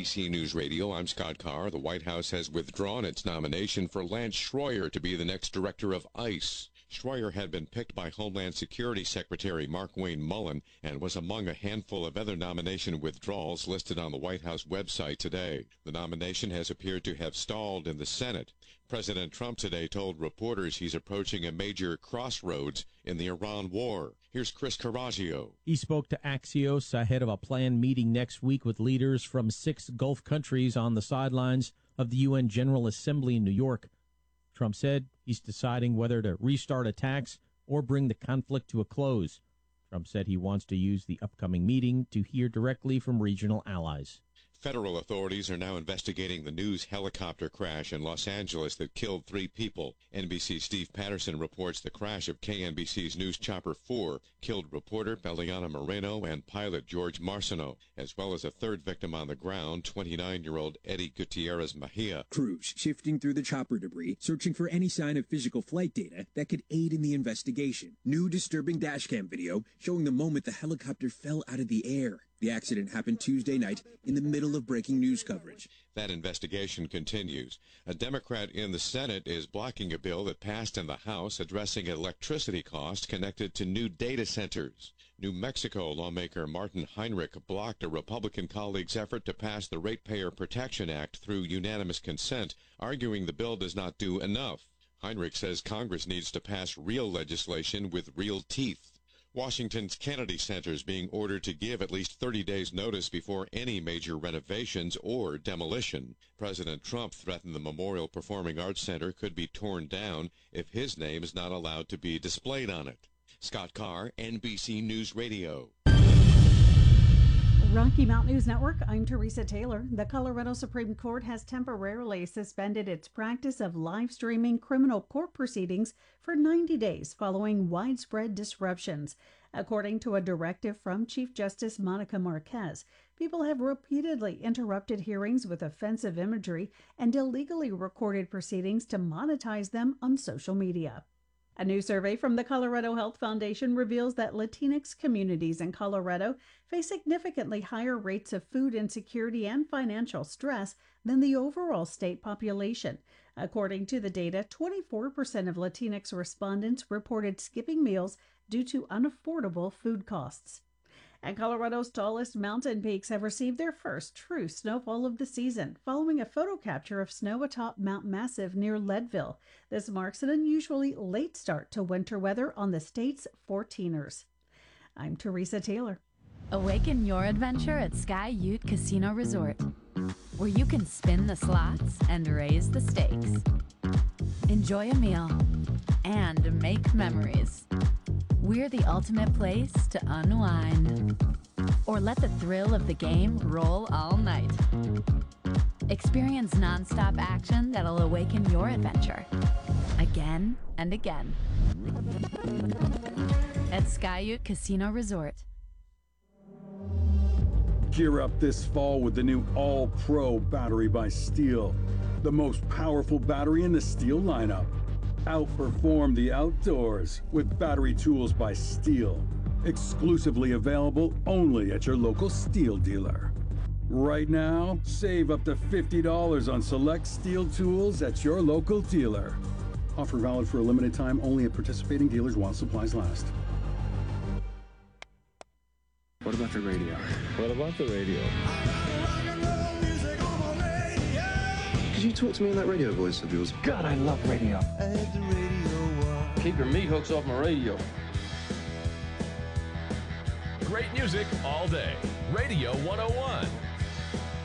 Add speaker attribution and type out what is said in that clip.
Speaker 1: NBC News Radio, I'm Scott Carr. The White House has withdrawn its nomination for Lance Schroyer to be the next director of ICE. Schroyer had been picked by Homeland Security Secretary Markwayne Mullin and was among a handful of other nomination withdrawals listed on the White House website today. The nomination has appeared to have stalled in the Senate. President Trump today told reporters he's approaching a major crossroads in the Iran war. Here's Chris Carragio.
Speaker 2: He spoke to Axios ahead of a planned meeting next week with leaders from 6 Gulf countries on the sidelines of the UN General Assembly in New York. Trump said he's deciding whether to restart attacks or bring the conflict to a close. Trump said he wants to use the upcoming meeting to hear directly from regional allies.
Speaker 1: Federal authorities are now investigating the news helicopter crash in Los Angeles that killed 3 people. NBC's Steve Patterson reports the crash of KNBC's News Chopper 4 killed reporter Beliana Moreno and pilot George Marciano, as well as a third victim on the ground, 29-year-old Eddie Gutierrez Mejia.
Speaker 3: Crews shifting through the chopper debris, searching for any sign of physical flight data that could aid in the investigation. New disturbing dashcam video showing the moment the helicopter fell out of the air. The accident happened Tuesday night in the middle of breaking news coverage.
Speaker 1: That investigation continues. A Democrat in the Senate is blocking a bill that passed in the House addressing electricity costs connected to new data centers. New Mexico lawmaker Martin Heinrich blocked a Republican colleague's effort to pass the Ratepayer Protection Act through unanimous consent, arguing the bill does not do enough. Heinrich says Congress needs to pass real legislation with real teeth. Washington's Kennedy Center is being ordered to give at least 30 days notice before any major renovations or demolition. President Trump threatened the Memorial Performing Arts Center could be torn down if his name is not allowed to be displayed on it. Scott Carr, NBC News Radio.
Speaker 4: Rocky Mountain News Network, I'm Teresa Taylor. The Colorado Supreme Court has temporarily suspended its practice of live streaming criminal court proceedings for 90 days following widespread disruptions. According to a directive from Chief Justice Monica Marquez, people have repeatedly interrupted hearings with offensive imagery and illegally recorded proceedings to monetize them on social media. A new survey from the Colorado Health Foundation reveals that Latinx communities in Colorado face significantly higher rates of food insecurity and financial stress than the overall state population. According to the data, 24% of Latinx respondents reported skipping meals due to unaffordable food costs. And Colorado's tallest mountain peaks have received their first true snowfall of the season, following a photo capture of snow atop Mount Massive near Leadville. This marks an unusually late start to winter weather on the state's 14ers. I'm Teresa Taylor.
Speaker 5: Awaken your adventure at Sky Ute Casino Resort, where you can spin the slots and raise the stakes. Enjoy a meal and make memories. We're the ultimate place to unwind. Or let the thrill of the game roll all night. Experience nonstop action that'll awaken your adventure again and again at Sky Ute Casino Resort.
Speaker 6: Gear up this fall with the new All-Pro battery by Steel, the most powerful battery in the Steel lineup. Outperform the outdoors with battery tools by Steel. Exclusively available only at your local Steel dealer. Right now, save up to $50 on select Steel tools at your local dealer. Offer valid for a limited time only at participating dealers while supplies last.
Speaker 7: What about the radio? What about the radio? Could you talk to me in that radio voice of yours?
Speaker 8: God, I love radio.
Speaker 9: Keep your meat hooks off my radio.
Speaker 10: Great music all day. Radio 101.